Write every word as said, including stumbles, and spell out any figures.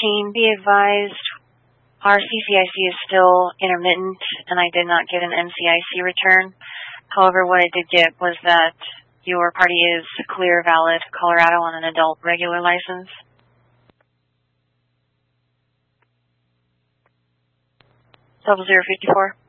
team, be advised our C C I C is still intermittent, and I did not get an M C I C return. However, what I did get was that your party is clear, valid Colorado on an adult regular license. Double zero fifty four.